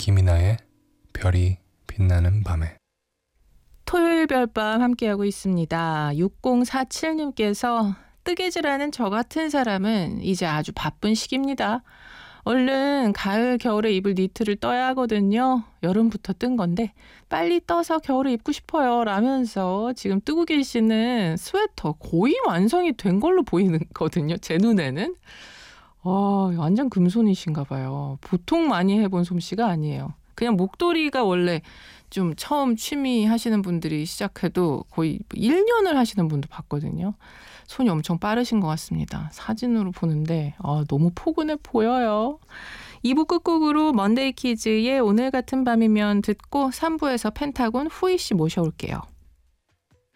김이나의 별이 빛나는 밤에. 토요일 별밤 함께하고 있습니다. 6047님께서 뜨개질하는 저 같은 사람은 이제 아주 바쁜 시기입니다. 얼른 가을, 겨울에 입을 니트를 떠야 하거든요. 여름부터 뜬 건데 빨리 떠서 겨울에 입고 싶어요 라면서 지금 뜨고 계시는 스웨터 거의 완성이 된 걸로 보이거든요. 제 눈에는. 완전 금손이신가 봐요. 보통 많이 해본 솜씨가 아니에요. 그냥 목도리가 원래 좀 처음 취미 하시는 분들이 시작해도 거의 1년을 하시는 분도 봤거든요. 손이 엄청 빠르신 것 같습니다. 사진으로 보는데 너무 포근해 보여요. 2부 끝곡으로 먼데이 키즈의 오늘 같은 밤이면 듣고 3부에서 펜타곤 후이 씨 모셔올게요.